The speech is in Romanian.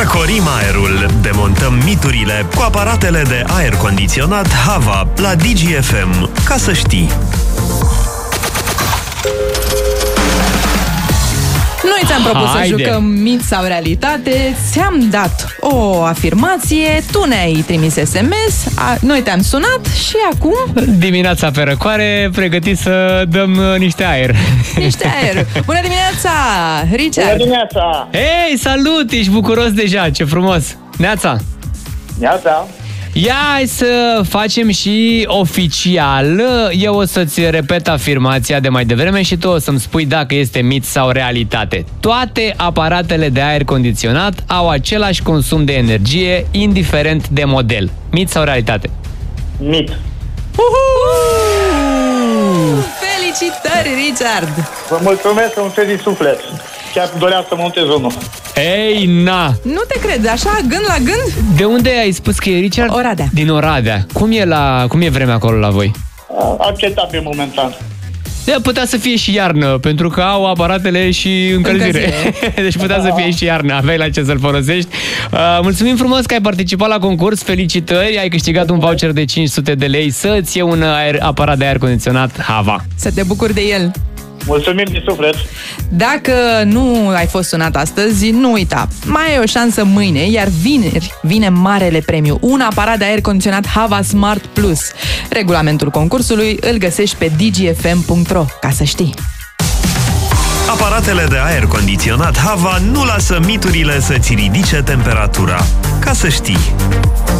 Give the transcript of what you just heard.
Răcorim aerul, demontăm miturile cu aparatele de aer condiționat Hava la DGFM. Ca să știi. Noi ți-am propus să jucăm mit sau realitate, ți-am dat o afirmație, tu ne-ai trimis SMS, noi te-am sunat și acum... Dimineața pe răcoare, pregătit să dăm niște aer. Niște aer. Bună dimineața, Richard! Bună dimineața! Hei, salut! Ești bucuros deja, ce frumos! Neața! Neața! Ia, hai să facem și oficial. Eu o să-ți repet afirmația de mai devreme și tu o să-mi spui dacă este mit sau realitate. Toate aparatele de aer condiționat au același consum de energie, indiferent de model. Mit sau realitate? Mit. Felicitări, Richard! Vă mulțumesc, un fel din suflet. Chiar doream să montez unul. Ei, na! Nu te cred, așa, gând la gând? De unde ai spus că e Richard? Oradea. Din Oradea. Cum e vremea acolo la voi? Acceptabil momentan. Putea să fie și iarnă, pentru că au aparatele și încălzire. Deci putea să fie și iarnă, aveai la ce să-l folosești. Mulțumim frumos că ai participat la concurs, felicitări, ai câștigat un voucher de 500 de lei să-ți iei un aparat de aer condiționat Hava. Să te bucuri de el. Mulțumim din suflet. Dacă nu ai fost sunat astăzi, nu uita, mai ai o șansă mâine, iar vineri vine marele premiu, un aparat de aer condiționat Hava Smart Plus. Regulamentul concursului îl găsești pe dgfm.ro, ca să știi. Aparatele de aer condiționat Hava nu lasă miturile să-ți ridice temperatura. Ca să știi.